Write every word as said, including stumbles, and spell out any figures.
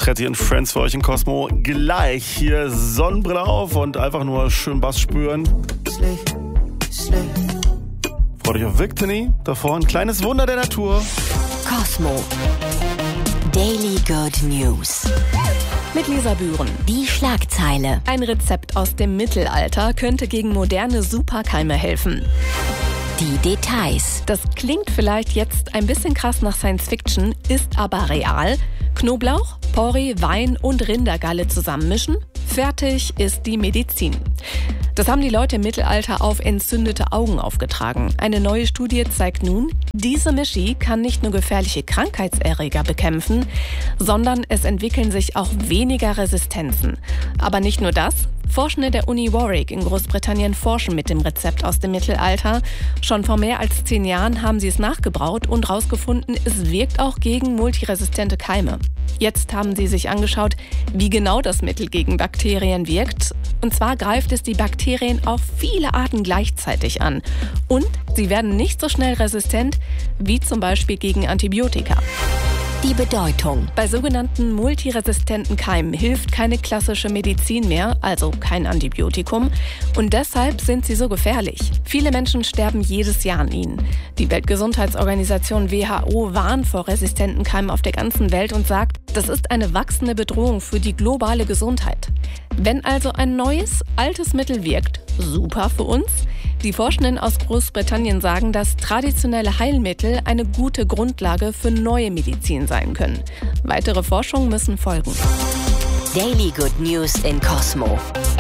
Tretti und Friends für euch in Cosmo. Gleich hier Sonnenbrille auf und einfach nur schön Bass spüren. Freut euch auf Victini. Davor ein kleines Wunder der Natur. Cosmo. Daily Good News. Mit Lisa Bühren. Die Schlagzeile. Ein Rezept aus dem Mittelalter könnte gegen moderne Superkeime helfen. Die Details. Das klingt vielleicht jetzt ein bisschen krass nach Science Fiction, ist aber real. Knoblauch, Porree, Wein und Rindergalle zusammenmischen. Fertig ist die Medizin. Das haben die Leute im Mittelalter auf entzündete Augen aufgetragen. Eine neue Studie zeigt nun, diese Mischi kann nicht nur gefährliche Krankheitserreger bekämpfen, sondern es entwickeln sich auch weniger Resistenzen. Aber nicht nur das. Forschende der Uni Warwick in Großbritannien forschen mit dem Rezept aus dem Mittelalter. Schon vor mehr als zehn Jahren haben sie es nachgebraut und herausgefunden, es wirkt auch gegen multiresistente Keime. Jetzt haben sie sich angeschaut, wie genau das Mittel gegen Bakterien wirkt. Und zwar greift es die Bakterien auf viele Arten gleichzeitig an. Und sie werden nicht so schnell resistent wie zum Beispiel gegen Antibiotika. Die Bedeutung. Bei sogenannten multiresistenten Keimen hilft keine klassische Medizin mehr, also kein Antibiotikum. Und deshalb sind sie so gefährlich. Viele Menschen sterben jedes Jahr an ihnen. Die Weltgesundheitsorganisation W H O warnt vor resistenten Keimen auf der ganzen Welt und sagt, das ist eine wachsende Bedrohung für die globale Gesundheit. Wenn also ein neues, altes Mittel wirkt, super für uns. Die Forschenden aus Großbritannien sagen, dass traditionelle Heilmittel eine gute Grundlage für neue Medizin sein können. Weitere Forschungen müssen folgen. Daily Good News in Cosmo.